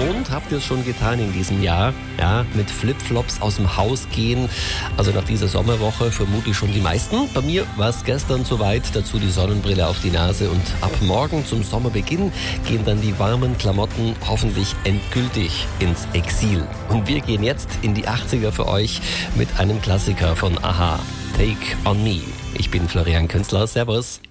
Und habt ihr es schon getan in diesem Jahr? Ja, mit Flipflops aus dem Haus gehen. Also nach dieser Sommerwoche vermutlich schon die meisten. Bei mir war es gestern soweit, dazu die Sonnenbrille auf die Nase. Und ab morgen zum Sommerbeginn gehen dann die warmen Klamotten hoffentlich endgültig ins Exil. Und wir gehen jetzt in die 80er für euch mit einem Klassiker von Aha, Take on Me. Ich bin Florian Künzler, servus.